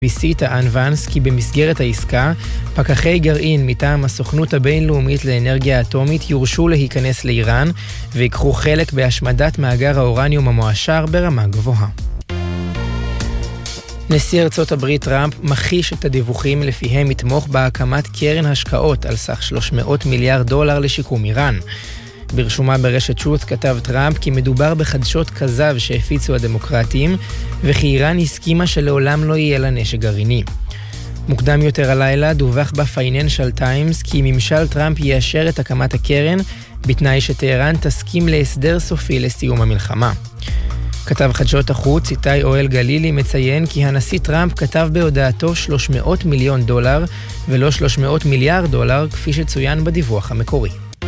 ב-BBC טען ואנס כי במסגרת העסקה, פקחי גרעין מטעם הסוכנות הבינלאומית לאנרגיה אטומית יורשו להיכנס לאיראן ויקחו חלק בהשמדת מאגר האורניום המועשר ברמה גבוהה. נשיא ארצות הברית טראמפ מכחיש את הדיווחים לפיהם יתמוך בהקמת קרן השקעות על סך $300 מיליארד לשיקום איראן. ברשומה ברשת שוץ כתב טראמפ כי מדובר בחדשות כזב שהפיצו הדמוקרטים, וכי איראן הסכימה שלעולם לא יהיה לה נשק גרעיני. מוקדם יותר הלילה דווח ב-Financial Times כי ממשל טראמפ יאשר את הקמת הקרן, בתנאי שטהרן תסכים להסדר סופי לסיום המלחמה. כתב חדשות החוץ איתי אוהל גלילי מציין כי הנשיא טראמפ כתב בהודעתו $300 מיליון ולא $300 מיליארד כפי שצוין בדיווח המקורי.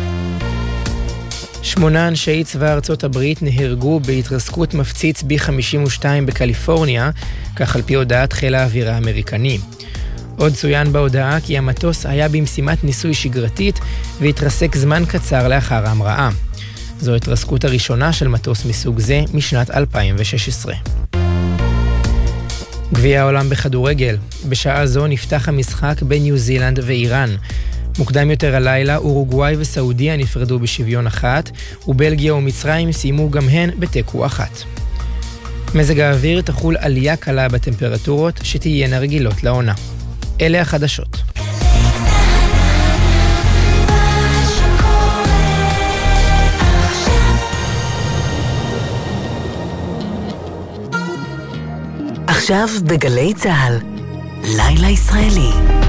8 אנשי צבא ארצות הברית נהרגו בהתרסקות מפציץ B-52 בקליפורניה, כך על פי הודעת חיל האוויר האמריקני. עוד צוין בהודעה כי המטוס היה במשימת ניסוי שגרתית והתרסק זמן קצר לאחר ההמראה. זו התרסקות הראשונה של מטוס מסוג זה משנת 2016. גביע העולם בכדורגל. בשעה זו נפתח המשחק בין ניו זילנד ואיראן. מוקדם יותר הלילה אורוגוואי וסעודיה נפרדו בשוויון 1, ובלגיה ומצרים סיימו גם הן בתיקו 1. מזג האוויר תחול עלייה קלה בטמפרטורות שתהיינה רגילות לעונה. אלה החדשות. עכשיו בגלי צהל, לילה ישראלי.